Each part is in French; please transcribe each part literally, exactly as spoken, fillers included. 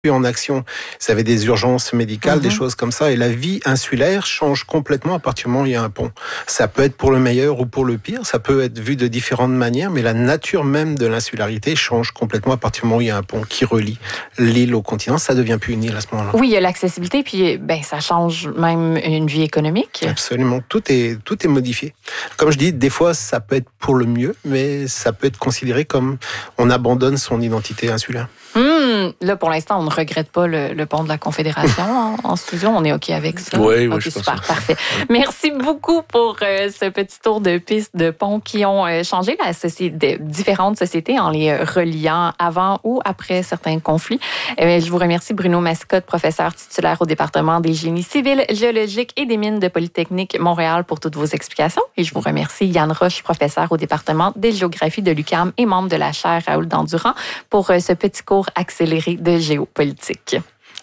en action. Vous avez des urgences médicales, mmh. des choses comme ça. Et la vie insulaire change complètement à partir du moment où il y a un pont. Ça peut être pour le meilleur ou pour le pire. Ça peut être vu de différentes manières, mais la nature même de l'insularité change complètement à partir du moment où il y a un pont qui relie l'île au continent. Ça devient plus une île à ce moment-là. Oui, il y a l'accessibilité, puis ben ça change même une vie économique. Absolument. Tout est, tout est modifié. Comme je dis, des fois, ça peut être pour le mieux, mais ça peut être considéré comme on abandonne son identité insulaire. Hum, là, pour l'instant, on ne regrette pas le, le pont de la Confédération en, en studio. On est OK avec ça. Oui, oui, okay, je super, pense parfait. Merci beaucoup pour euh, ce petit tour de piste de ponts qui ont euh, changé la société, différentes sociétés en les reliant avant ou après certains conflits. Euh, je vous remercie, Bruno Mascotte, professeur titulaire au département des génies civils, géologiques et des mines de Polytechnique Montréal, pour toutes vos explications. Et je vous remercie, Yann Roche, professeur au département des géographies de l'U Q A M et membre de la chaire Raoul Dandurand, pour euh, ce petit cours accéléré de géopolitique.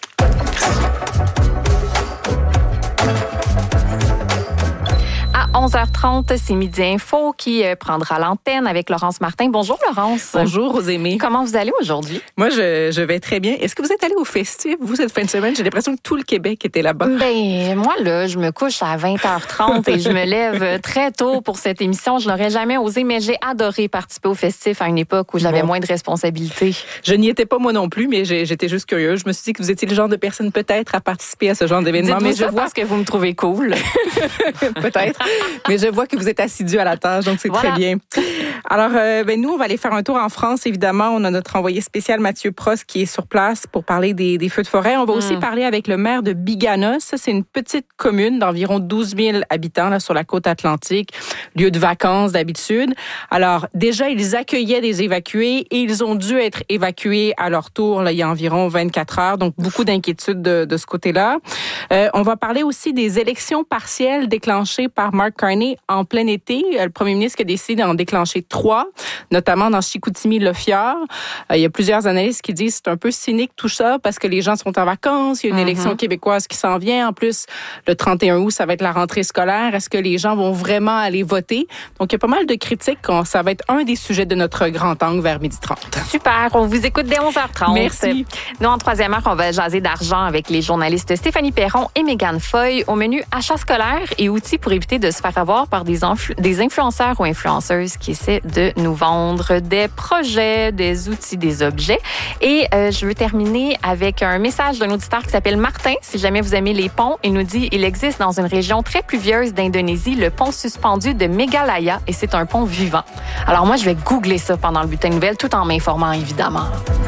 À onze heures trente, c'est Midi Info qui prendra l'antenne avec Laurence Martin. Bonjour Laurence. Bonjour Rosémie. Comment vous allez aujourd'hui? Moi, je, je vais très bien. Est-ce que vous êtes allé au festif, vous, cette fin de semaine? J'ai l'impression que tout le Québec était là-bas. Ben, moi, là, je me couche à vingt heures trente et je me lève très tôt pour cette émission. Je n'aurais jamais osé, mais j'ai adoré participer au festif à une époque où j'avais bon. moins de responsabilités. Je n'y étais pas moi non plus, mais j'ai, j'étais juste curieuse. Je me suis dit que vous étiez le genre de personne peut-être à participer à ce genre d'événement. Dites-vous mais ça je vois parce que vous me trouvez cool. Peut-être. Mais je vois que vous êtes assidus à la tâche, donc c'est voilà. très bien. Alors, euh, ben nous, on va aller faire un tour en France, évidemment. On a notre envoyé spécial, Mathieu Prost, qui est sur place pour parler des, des feux de forêt. On va mm. aussi parler avec le maire de Biganos. Ça, c'est une petite commune d'environ douze mille habitants là, sur la côte atlantique, lieu de vacances d'habitude. Alors, déjà, ils accueillaient des évacués et ils ont dû être évacués à leur tour là, il y a environ vingt-quatre heures. Donc, beaucoup d'inquiétudes de, de ce côté-là. Euh, on va parler aussi des élections partielles déclenchées par Mark Carney en plein été. Le premier ministre qui a décidé d'en déclencher trois, notamment dans Chicoutimi-Le-Fjord. Euh, il y a plusieurs analystes qui disent que c'est un peu cynique tout ça parce que les gens sont en vacances, il y a une mm-hmm. élection québécoise qui s'en vient. En plus, le trente et un août, ça va être la rentrée scolaire. Est-ce que les gens vont vraiment aller voter? Donc, il y a pas mal de critiques. Ça va être un des sujets de notre grand angle vers midi trente. Super. On vous écoute dès onze heures trente. Merci. Nous, en troisième heure, on va jaser d'argent avec les journalistes Stéphanie Perron et Mégane Foy. Au menu achat scolaire et outils pour éviter de se faire avoir par des, influ- des influenceurs ou influenceuses qui essaient de nous vendre des projets, des outils, des objets. Et euh, je veux terminer avec un message d'un auditeur qui s'appelle Martin. Si jamais vous aimez les ponts, il nous dit il existe dans une région très pluvieuse d'Indonésie le pont suspendu de Meghalaya et c'est un pont vivant. Alors moi, je vais googler ça pendant le bulletin de nouvelles tout en m'informant, évidemment.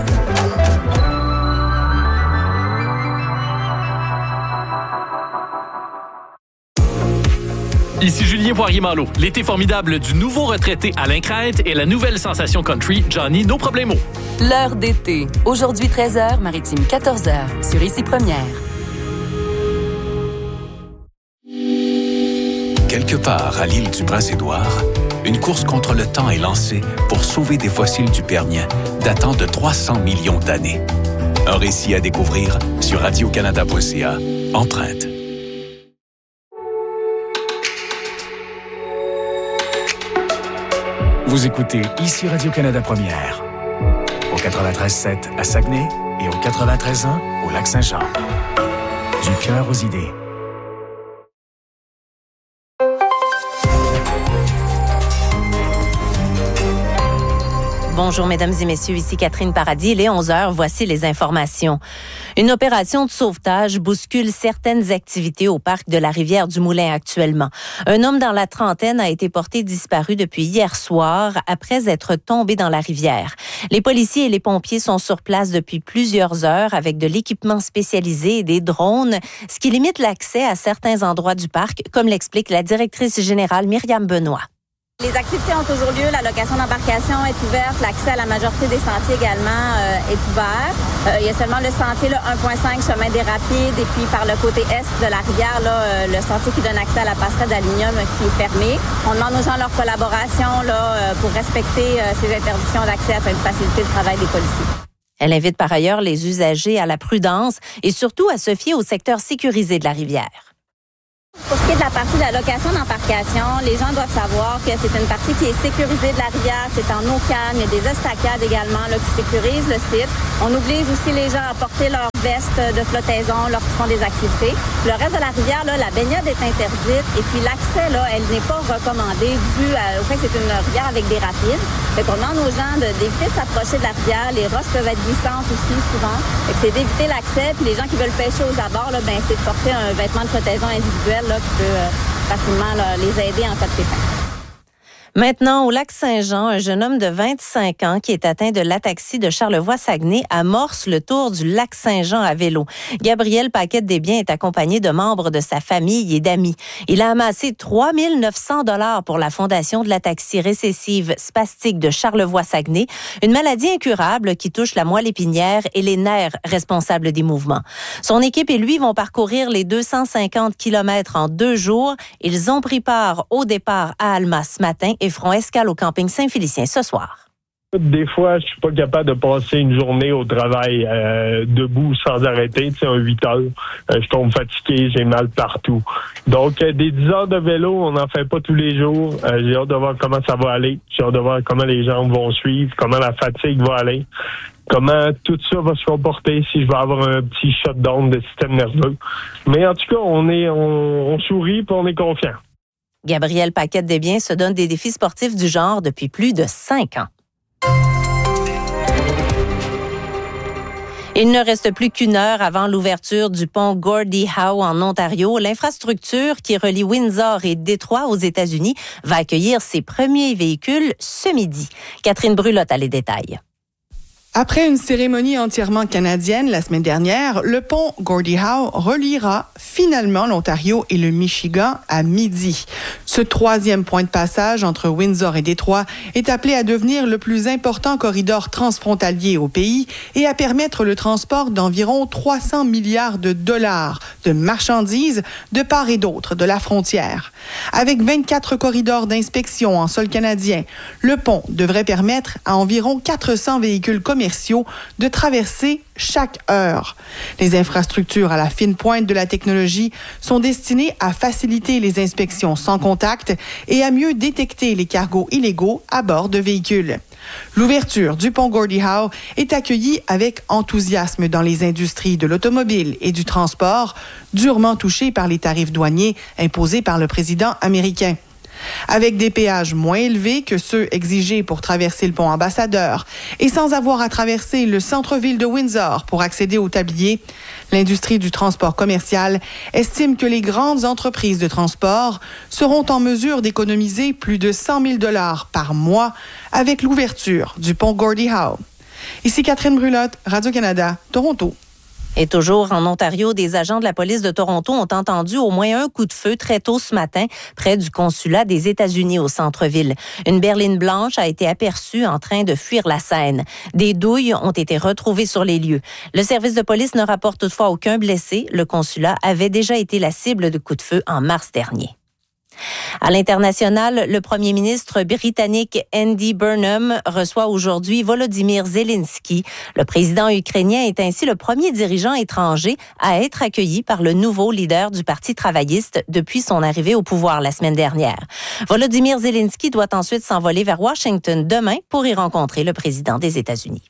Ici Julien Poirier-Malo. L'été formidable du nouveau retraité Alain Crête et la nouvelle sensation country Johnny No Problemo. L'heure d'été. Aujourd'hui treize heures, Maritime quatorze heures, sur Ici Première. Quelque part à l'île du Prince-Édouard, une course contre le temps est lancée pour sauver des fossiles du Permien datant de trois cents millions d'années. Un récit à découvrir sur radio canada point c a. Empreinte. Vous écoutez ici Radio-Canada Première, au quatre-vingt-treize sept à Saguenay et au quatre-vingt-treize un au Lac-Saint-Jean. Du cœur aux idées. Bonjour, mesdames et messieurs, ici Catherine Paradis. Il est onze heures, voici les informations. Une opération de sauvetage bouscule certaines activités au parc de la Rivière-du-Moulin actuellement. Un homme dans la trentaine a été porté disparu depuis hier soir après être tombé dans la rivière. Les policiers et les pompiers sont sur place depuis plusieurs heures avec de l'équipement spécialisé et des drones, ce qui limite l'accès à certains endroits du parc, comme l'explique la directrice générale Myriam Benoît. Les activités ont toujours lieu, la location d'embarcation est ouverte, l'accès à la majorité des sentiers également euh, est ouvert. Euh, il y a seulement le sentier là, un virgule cinq chemin des Rapides et puis par le côté est de la rivière, là, euh, le sentier qui donne accès à la passerelle d'Aluminium euh, qui est fermé. On demande aux gens leur collaboration là, euh, pour respecter euh, ces interdictions d'accès afin de faciliter le travail des policiers. Elle invite par ailleurs les usagers à la prudence et surtout à se fier au secteur sécurisé de la rivière. Pour ce qui est de la partie de la location d'embarcation, les gens doivent savoir que c'est une partie qui est sécurisée de la rivière. C'est en eau calme. Il y a des estacades également là, qui sécurisent le site. On oblige aussi les gens à porter leur veste de flottaison lorsqu'ils font des activités. Le reste de la rivière, là, la baignade est interdite et puis l'accès, là, elle n'est pas recommandée dû à, au fait que c'est une rivière avec des rapides. Fait qu'on demande aux gens de, d'éviter de s'approcher de la rivière. Les roches peuvent être glissantes aussi souvent. Fait que c'est d'éviter l'accès. Puis les gens qui veulent pêcher aux abords, là, ben, c'est de porter un vêtement de flottaison individuel là, qui peut euh, facilement là, les aider en cas de pépin. Maintenant, au Lac-Saint-Jean, un jeune homme de vingt-cinq ans qui est atteint de l'ataxie de Charlevoix-Saguenay amorce le tour du Lac-Saint-Jean à vélo. Gabriel Paquette-Desbiens est accompagné de membres de sa famille et d'amis. Il a amassé trois mille neuf cents dollars pour la Fondation de l'ataxie récessive spastique de Charlevoix-Saguenay, une maladie incurable qui touche la moelle épinière et les nerfs responsables des mouvements. Son équipe et lui vont parcourir les deux cent cinquante kilomètres en deux jours. Ils ont pris part au départ à Alma ce matin et feront escale au camping Saint-Félicien ce soir. Des fois, je suis pas capable de passer une journée au travail euh, debout sans arrêter, tu sais, en huit heures. Euh, je tombe fatigué, j'ai mal partout. Donc, euh, des dix heures de vélo, on n'en fait pas tous les jours. Euh, j'ai hâte de voir comment ça va aller. J'ai hâte de voir comment les jambes vont suivre, comment la fatigue va aller, comment tout ça va se comporter si je vais avoir un petit shutdown de système nerveux. Mais en tout cas, on est, on, on sourit et on est confiant. Gabriel Paquette-Desbiens se donne des défis sportifs du genre depuis plus de cinq ans. Il ne reste plus qu'une heure avant l'ouverture du pont Gordie Howe en Ontario. L'infrastructure qui relie Windsor et Détroit aux États-Unis va accueillir ses premiers véhicules ce midi. Catherine Brulotte a les détails. Après une cérémonie entièrement canadienne la semaine dernière, le pont Gordie Howe reliera finalement l'Ontario et le Michigan à midi. Ce troisième point de passage entre Windsor et Détroit est appelé à devenir le plus important corridor transfrontalier au pays et à permettre le transport d'environ trois cents milliards de dollars de marchandises de part et d'autre de la frontière. Avec vingt-quatre corridors d'inspection en sol canadien, le pont devrait permettre à environ quatre cents véhicules commerciaux de traverser chaque heure. Les infrastructures à la fine pointe de la technologie sont destinées à faciliter les inspections sans contact et à mieux détecter les cargos illégaux à bord de véhicules. L'ouverture du pont Gordie Howe est accueillie avec enthousiasme dans les industries de l'automobile et du transport, durement touchées par les tarifs douaniers imposés par le président américain. Avec des péages moins élevés que ceux exigés pour traverser le pont Ambassadeur et sans avoir à traverser le centre-ville de Windsor pour accéder au tablier, l'industrie du transport commercial estime que les grandes entreprises de transport seront en mesure d'économiser plus de cent mille dollars par mois avec l'ouverture du pont Gordie Howe. Ici Catherine Brulotte, Radio-Canada, Toronto. Et toujours en Ontario, des agents de la police de Toronto ont entendu au moins un coup de feu très tôt ce matin près du consulat des États-Unis au centre-ville. Une berline blanche a été aperçue en train de fuir la scène. Des douilles ont été retrouvées sur les lieux. Le service de police ne rapporte toutefois aucun blessé. Le consulat avait déjà été la cible de coups de feu en mars dernier. À l'international, le premier ministre britannique Andy Burnham reçoit aujourd'hui Volodymyr Zelensky. Le président ukrainien est ainsi le premier dirigeant étranger à être accueilli par le nouveau leader du Parti travailliste depuis son arrivée au pouvoir la semaine dernière. Volodymyr Zelensky doit ensuite s'envoler vers Washington demain pour y rencontrer le président des États-Unis.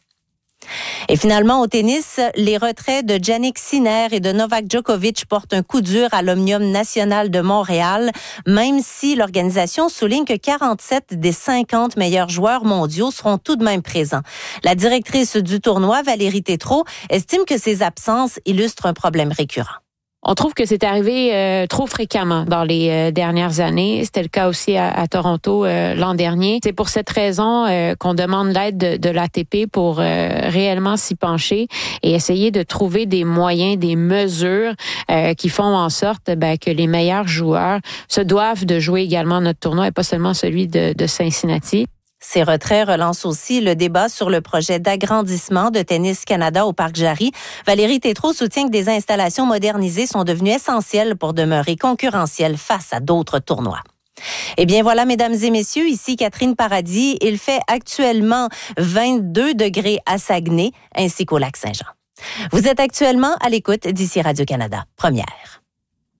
Et finalement, au tennis, les retraits de Jannik Sinner et de Novak Djokovic portent un coup dur à l'Omnium national de Montréal, même si l'organisation souligne que quarante-sept des cinquante meilleurs joueurs mondiaux seront tout de même présents. La directrice du tournoi, Valérie Tétrault, estime que ces absences illustrent un problème récurrent. On trouve que c'est arrivé euh, trop fréquemment dans les euh, dernières années. C'était le cas aussi à, à Toronto euh, l'an dernier. C'est pour cette raison euh, qu'on demande l'aide de, de l'A T P pour euh, réellement s'y pencher et essayer de trouver des moyens, des mesures euh, qui font en sorte ben, que les meilleurs joueurs se doivent de jouer également notre tournoi et pas seulement celui de, de Cincinnati. Ces retraits relancent aussi le débat sur le projet d'agrandissement de Tennis Canada au Parc Jarry. Valérie Tétrault soutient que des installations modernisées sont devenues essentielles pour demeurer concurrentielles face à d'autres tournois. Eh bien voilà, mesdames et messieurs, ici Catherine Paradis. Il fait actuellement vingt-deux degrés à Saguenay ainsi qu'au Lac-Saint-Jean. Vous êtes actuellement à l'écoute d'ici Radio-Canada, première.